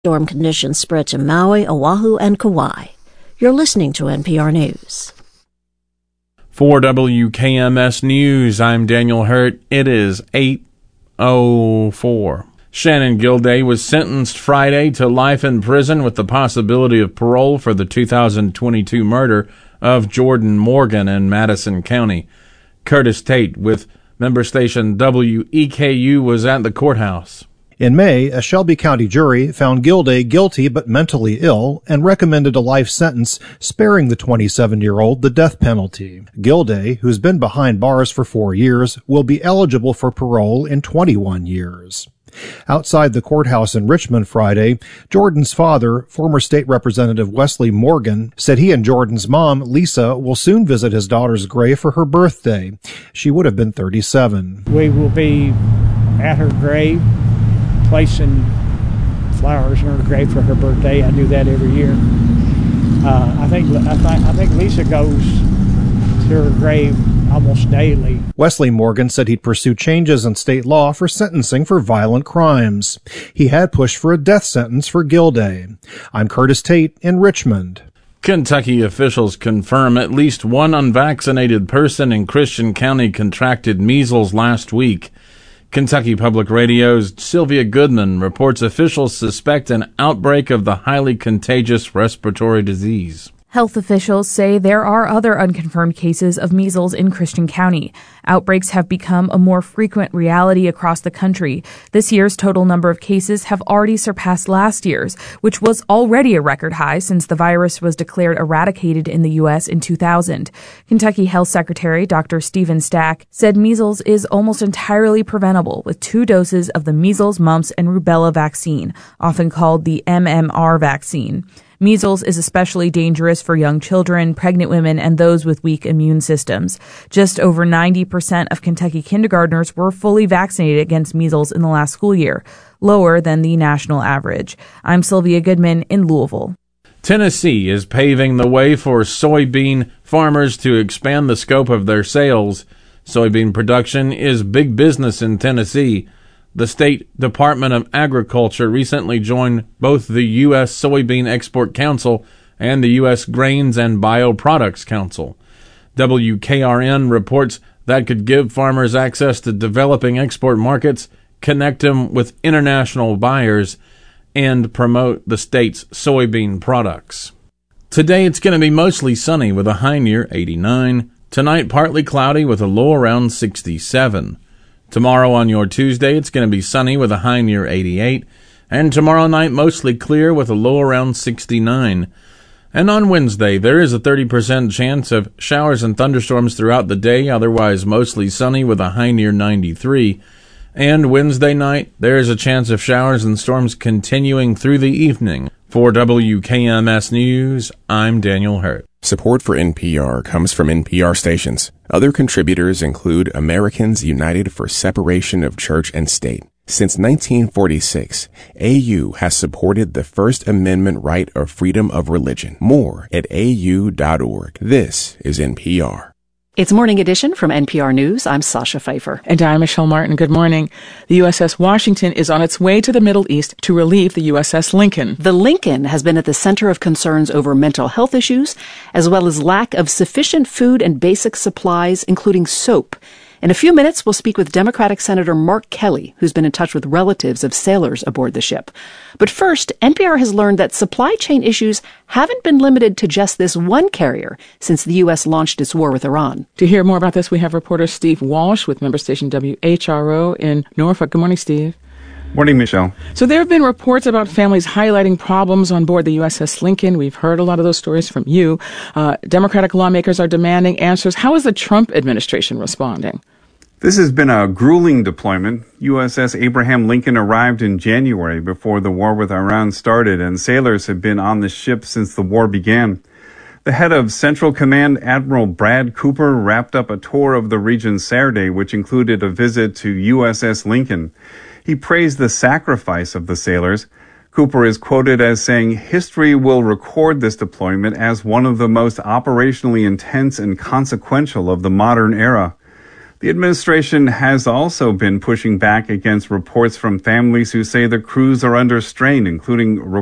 Storm conditions spread to Maui, Oahu, and Kauai. You're listening to NPR News. For WKMS News, I'm Daniel Hurt. It is 8:04. Shannon Gilday was sentenced Friday to life in prison with the possibility of parole for the 2022 murder of Jordan Morgan in Madison County. Curtis Tate with member station WEKU was at the courthouse. In May, a Shelby County jury found Gilday guilty but mentally ill and recommended a life sentence, sparing the 27-year-old the death penalty. Gilday, who's been behind bars for 4 years, will be eligible for parole in 21 years. Outside the courthouse in Richmond Friday, Jordan's father, former state representative Wesley Morgan, said he and Jordan's mom, Lisa, will soon visit his daughter's grave for her birthday. She would have been 37. We will be at her grave, placing flowers in her grave for her birthday. I do that every year. I think Lisa goes to her grave almost daily. Wesley Morgan said he'd pursue changes in state law for sentencing for violent crimes. He had pushed for a death sentence for Gilday. I'm Curtis Tate in Richmond. Kentucky officials confirm at least one unvaccinated person in Christian County contracted measles last week. Kentucky Public Radio's Sylvia Goodman reports officials suspect an outbreak of the highly contagious respiratory disease. Health officials say there are other unconfirmed cases of measles in Christian County. Outbreaks have become a more frequent reality across the country. This year's total number of cases have already surpassed last year's, which was already a record high since the virus was declared eradicated in the U.S. in 2000. Kentucky Health Secretary Dr. Stephen Stack said measles is almost entirely preventable with 2 doses of the measles, mumps, and rubella vaccine, often called the MMR vaccine. Measles is especially dangerous for young children, pregnant women, and those with weak immune systems. Just over 90% of Kentucky kindergartners were fully vaccinated against measles in the last school year, lower than the national average. I'm Sylvia Goodman in Louisville. Tennessee is paving the way for soybean farmers to expand the scope of their sales. Soybean production is big business in Tennessee. The State Department of Agriculture recently joined both the U.S. Soybean Export Council and the U.S. Grains and Bioproducts Council. WKRN reports that could give farmers access to developing export markets, connect them with international buyers, and promote the state's soybean products. Today it's going to be mostly sunny with a high near 89. Tonight partly cloudy with a low around 67. Tomorrow on your Tuesday, it's going to be sunny with a high near 88, and tomorrow night mostly clear with a low around 69. And on Wednesday, there is a 30% chance of showers and thunderstorms throughout the day, otherwise mostly sunny with a high near 93. And Wednesday night, there is a chance of showers and storms continuing through the evening. For WKMS News, I'm Daniel Hurt. Support for NPR comes from NPR stations. Other contributors include Americans United for Separation of Church and State. Since 1946, AU has supported the First Amendment right of freedom of religion. More at au.org. This is NPR. It's Morning Edition from NPR News. I'm Sasha Pfeiffer. And I'm Michelle Martin. Good morning. The USS Washington is on its way to the Middle East to relieve the USS Lincoln. The Lincoln has been at the center of concerns over mental health issues, as well as lack of sufficient food and basic supplies, including soap. In a few minutes, we'll speak with Democratic Senator Mark Kelly, who's been in touch with relatives of sailors aboard the ship. But first, NPR has learned that supply chain issues haven't been limited to just this one carrier since the U.S. launched its war with Iran. To hear more about this, we have reporter Steve Walsh with member station WHRO in Norfolk. Good morning, Steve. Morning, Michelle. So there have been reports about families highlighting problems on board the USS Lincoln. We've heard a lot of those stories from you. Democratic lawmakers are demanding answers. How is the Trump administration responding? This has been a grueling deployment. USS Abraham Lincoln arrived in January before the war with Iran started, and sailors have been on the ship since the war began. The head of Central Command, Admiral Brad Cooper, wrapped up a tour of the region Saturday, which included a visit to USS Lincoln. He praised the sacrifice of the sailors. Cooper is quoted as saying, "History will record this deployment as one of the most operationally intense and consequential of the modern era." The administration has also been pushing back against reports from families who say the crews are under strain, including